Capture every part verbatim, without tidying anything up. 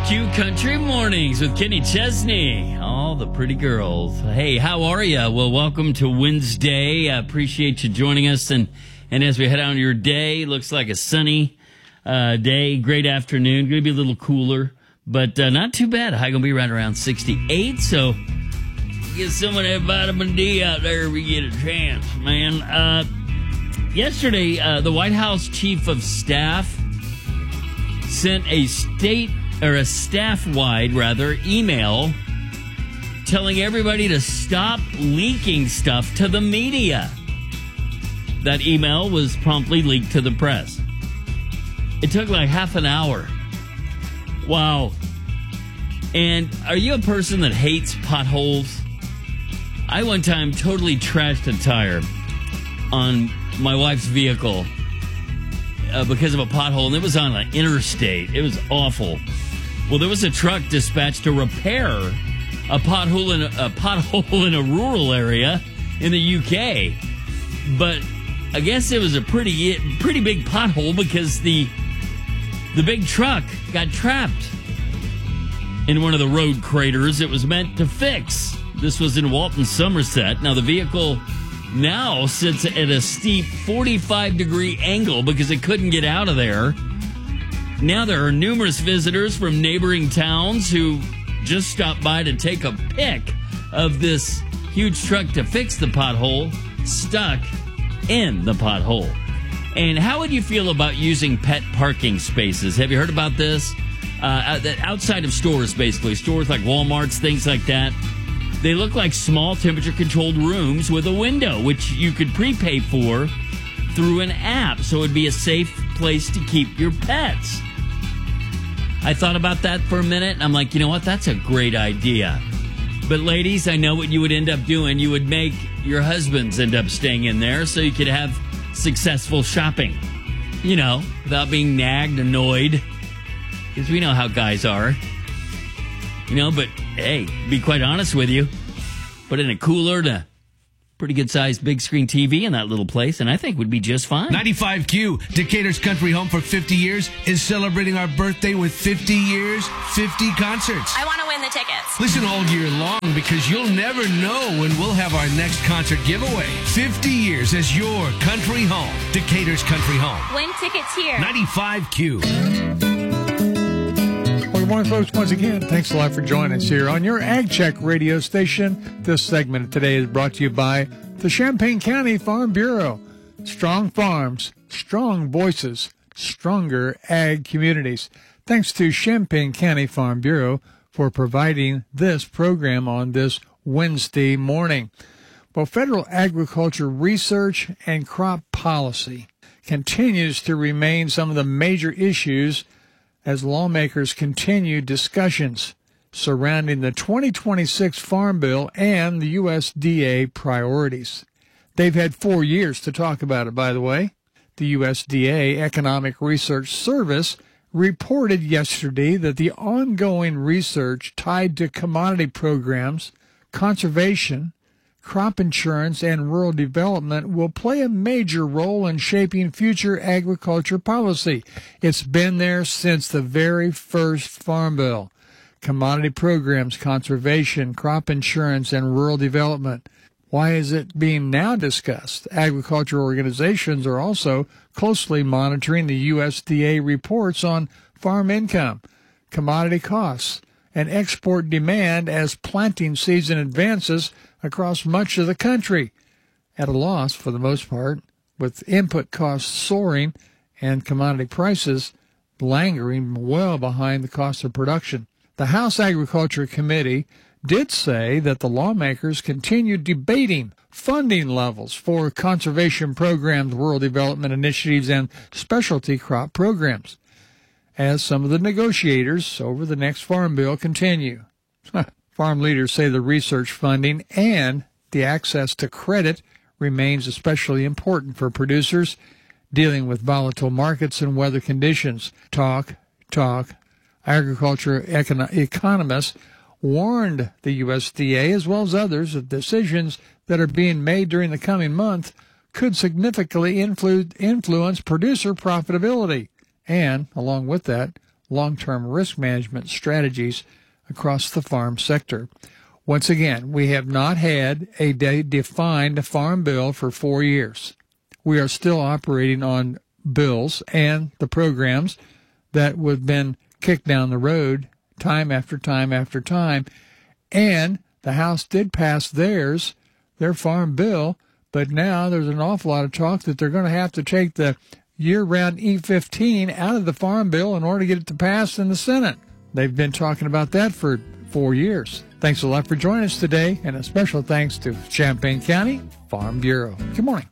Q Country Mornings with Kenny Chesney. All the pretty girls. Hey, how are you? Well, welcome to Wednesday. I appreciate you joining us. And, and as we head out on your day, looks like a sunny uh, day, great afternoon. Going to be a little cooler, but uh, not too bad. High going to be right around sixty-eight. So get some of that vitamin D out there if we get a chance, man. Uh, yesterday, uh, the White House Chief of Staff sent a state or a staff-wide, rather, email telling everybody to stop leaking stuff to the media. That email was promptly leaked to the press. It took like half an hour. Wow. And are you a person that hates potholes? I one time totally trashed a tire on my wife's vehicle uh, because of a pothole, and it was on an interstate. It was awful. Well, there was a truck dispatched to repair a pothole in a, a pothole in a rural area in the U K. But I guess it was a pretty pretty big pothole because the the big truck got trapped in one of the road craters it was meant to fix. This was in Walton, Somerset. Now, the vehicle now sits at a steep forty-five degree angle because it couldn't get out of there. Now there are numerous visitors from neighboring towns who just stopped by to take a pic of this huge truck to fix the pothole stuck in the pothole. And how would you feel about using pet parking spaces? Have you heard about this? Uh, outside of stores, basically. Stores like Walmart's, things like that. They look like small temperature-controlled rooms with a window, which you could prepay for through an app. So it would be a safe place to keep your pets. I thought about that for a minute, and I'm like, you know what? That's a great idea. But ladies, I know what you would end up doing. You would make your husbands end up staying in there so you could have successful shopping. You know, without being nagged, annoyed. Because we know how guys are. You know, but hey, to be quite honest with you, put in a cooler to pretty good-sized big screen T V in that little place, and I think would be just fine. ninety-five Q, Decatur's Country Home for fifty years, is celebrating our birthday with fifty years, fifty concerts. I want to win the tickets. Listen all year long because you'll never know when we'll have our next concert giveaway. fifty years as your country home. Decatur's Country Home. Win tickets here. ninety-five Q. Good morning, folks. Once again, thanks a lot for joining us here on your Ag Check radio station. This segment today is brought to you by the Champaign County Farm Bureau. Strong farms, strong voices, stronger ag communities. Thanks to Champaign County Farm Bureau for providing this program on this Wednesday morning. Well, federal agriculture research and crop policy continues to remain some of the major issues as lawmakers continue discussions surrounding the twenty twenty-six Farm Bill and the U S D A priorities. They've had four years to talk about it, by the way. The U S D A Economic Research Service reported yesterday that the ongoing research tied to commodity programs, conservation, crop insurance, and rural development will play a major role in shaping future agriculture policy. It's been there since the very first Farm Bill. Commodity programs, conservation, crop insurance, and rural development. Why is it being now discussed? Agriculture organizations are also closely monitoring the U S D A reports on farm income, commodity costs, and export demand as planting season advances across much of the country, at a loss for the most part, with input costs soaring and commodity prices lingering well behind the cost of production. The House Agriculture Committee did say that the lawmakers continued debating funding levels for conservation programs, rural development initiatives, and specialty crop programs, as some of the negotiators over the next Farm Bill continue. Farm leaders say the research funding and the access to credit remains especially important for producers dealing with volatile markets and weather conditions. Talk, talk. Agriculture econ- economists warned the U S D A, as well as others, that decisions that are being made during the coming month could significantly influ- influence producer profitability and, along with that, long-term risk management strategies across the farm sector. Once again, we have not had a de- defined farm bill for four years. We are still operating on bills and the programs that have been kicked down the road time after time after time. And the House did pass theirs, their farm bill, but now there's an awful lot of talk that they're going to have to take the year-round E fifteen out of the farm bill in order to get it to pass in the Senate. They've been talking about that for four years. Thanks a lot for joining us today, and a special thanks to Champaign County Farm Bureau. Good morning.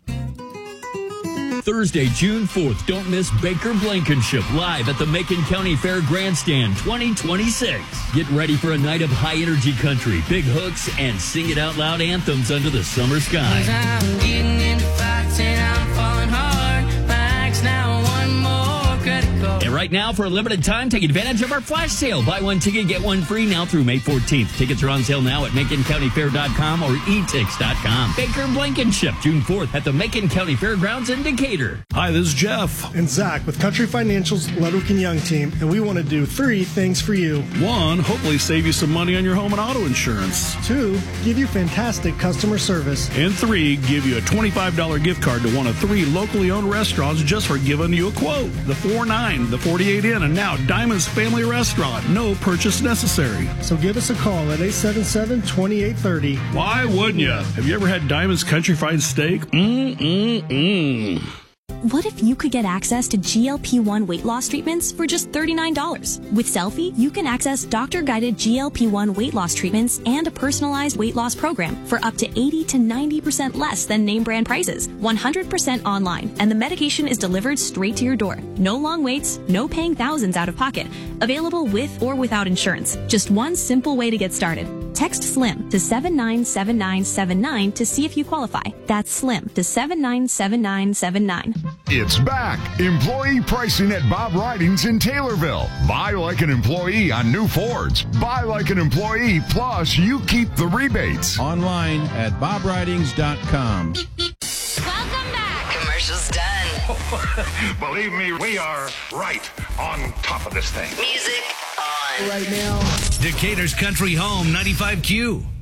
Thursday, June fourth. Don't miss Baker Blankenship live at the Macon County Fair Grandstand twenty twenty-six. Get ready for a night of high-energy country, big hooks, and sing it out loud anthems under the summer sky. I'm getting into fights and I'm falling hard. My axe now one more credit card. And right now, for a limited time, take advantage of our flash sale. Buy one ticket, get one free now through May fourteenth. Tickets are on sale now at macon county fair dot com or e tix dot com. Baker Blankenship, June fourth at the Macon County Fairgrounds in Decatur. Hi, this is Jeff. And Zach with Country Financial's Ludwig and Young team, and we want to do three things for you. One, hopefully save you some money on your home and auto insurance. Two, give you fantastic customer service. And three, give you a twenty-five dollars gift card to one of three locally owned restaurants just for giving you a quote. The four nine, the forty-eight Inn, and now Diamond's Family Restaurant. No purchase necessary. So give us a call at eight seven seven, two eight three zero. Why wouldn't you? Have you ever had Diamond's Country Fried Steak? Mmm-mm-mm. What if you could get access to G L P one weight loss treatments for just thirty-nine dollars? With Selfie, you can access doctor-guided G L P one weight loss treatments and a personalized weight loss program for up to eighty to ninety percent less than name brand prices, one hundred percent online, and the medication is delivered straight to your door. No long waits, no paying thousands out of pocket. Available with or without insurance. Just one simple way to get started. Text SLIM to seven nine seven nine seven nine to see if you qualify. That's SLIM to seven nine seven nine seven nine. It's back. Employee pricing at Bob Ridings in Taylorville. Buy like an employee on new Fords. Buy like an employee, plus you keep the rebates. Online at bob ridings dot com. Welcome back. Commercial's done. Believe me, we are right on top of this thing. Music on. Right now. Decatur's Country Home ninety-five Q.